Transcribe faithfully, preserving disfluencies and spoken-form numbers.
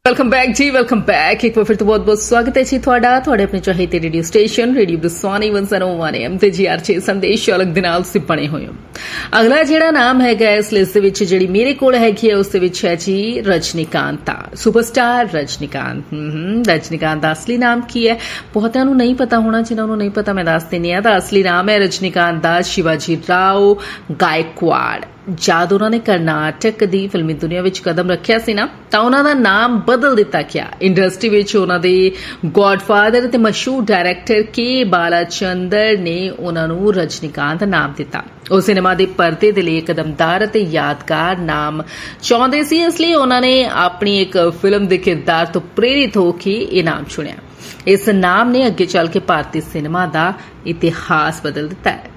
Welcome back जी welcome back एक बार फिर तो बहुत बहुत स्वागत है जी ਤੁਹਾਡਾ ਤੁਹਾਡੇ ਆਪਣੇ ਚਾਹੀਦੇ ਰੇਡੀਓ ਸਟੇਸ਼ਨ ਰੇਡੀਓ ਦਸਵਾਨੀ ਇੱਕ ਸੌ ਇੱਕ ਐਮ ਤੇ ਜੀ ਆਰ ਛੇ ਸੰਦੇਸ਼ ਅਲੱਗ ਦੇ ਨਾਲ ਤੁਸੀਂ ਬਣੇ ਹੋਏ ਹੋ। ਅਗਲਾ ਜਿਹੜਾ ਨਾਮ ਹੈਗਾ ਇਸ ਲਿਸਟ ਦੇ ਵਿੱਚ ਜਿਹੜੀ ਮੇਰੇ ਕੋਲ ਹੈਗੀ ਹੈ ਉਸ ਦੇ ਵਿੱਚ ਹੈ ਜੀ ਰਜਨੀਕਾਂਤ ਸੁਪਰਸਟਾਰ ਰਜਨੀਕਾਂਤ। ਰਜਨੀਕਾਂਤ ਦਾ ਅਸਲੀ ਨਾਮ ਕੀ ਹੈ ਬਹੁਤਿਆਂ ਨੂੰ ਨਹੀਂ ਪਤਾ ਹੋਣਾ, ਜਿਨ੍ਹਾਂ ਨੂੰ ਨਹੀਂ ਪਤਾ ਮੈਂ ਦੱਸ ਦਿੰਦੀ ਹਾਂ। ਦਾ ਅਸਲੀ ਨਾਮ ਹੈ ਰਜਨੀਕਾਂਤ ਦਾ ਸ਼ਿਵਾਜੀ ਰਾਓ ਗਾਇਕਵਾੜ। जद उन्होंने करनाटक की फिल्मी दुनिया में कदम रखिया सी ना तो उन्हों का नाम बदल दिता गया। इंडस्ट्री में उन्होंने गॉडफादर ते मशहूर डायरैक्टर के बालाचंद्र ने उन्होंने रजनीकांत नाम दिता। ਉਹ सिनेमा के परदे के लिए कदमदार ते यादगार नाम चाहते सी, इसलिए उन्होंने अपनी एक फिल्म के किरदार तो प्रेरित होकर यह नाम चुनिया। इस नाम ने अगे चल के भारतीय सिनेमा का इतिहास बदल दिता है।